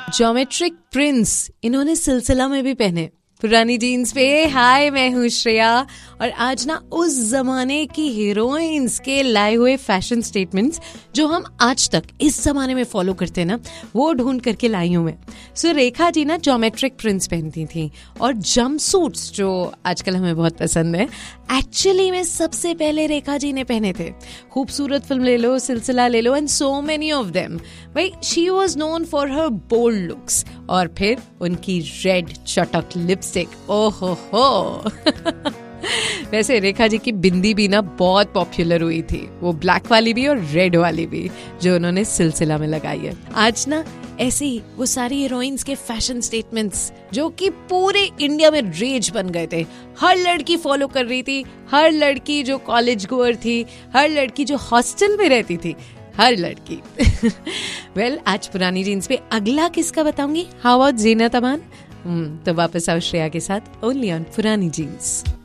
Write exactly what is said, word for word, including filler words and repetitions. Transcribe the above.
Geometric prints इन्होंने सिलसिला में भी पहने पुरानी जीन्स पे। हाय, मैं हूँ श्रेया और आज ना उस जमाने की हीरोइंस के लाए हुए फैशन स्टेटमेंट्स जो हम आज तक इस जमाने में फॉलो करते हैं ना, वो ढूंढ करके लाई हूँ मैं। सो रेखा जी ना ज्योमेट्रिक प्रिंट्स पहनती थी और जंप सूट्स जो आजकल हमें बहुत पसंद है, एक्चुअली में सबसे पहले रेखा जी ने पहने थे। खूबसूरत फिल्म ले लो, सिलसिला ले लो, and so many of them. भाई, she was known for her bold looks और फिर उनकी रेड चटक लिपस्टिक, ओहो हो। वैसे रेखा जी की बिंदी भी ना बहुत पॉपुलर हुई थी, वो ब्लैक वाली भी और रेड वाली भी, जो उन्होंने सिलसिला में लगाई है। आज ना ऐसे ही वो सारी हीरोइंस के फैशन स्टेटमेंट्स जो कि पूरे इंडिया में रेज बन गए थे, हर लड़की फॉलो कर रही थी, हर लड़की जो कॉलेज गोअर थी, हर लड़की जो हॉस्टल में रहती थी, हर लड़की। वेल well, आज पुरानी जीन्स पे अगला किसका बताऊंगी? How about Zeenat Aman? तो वापस आओ श्रेया के साथ, ओनली ऑन पुरानी जीन्स।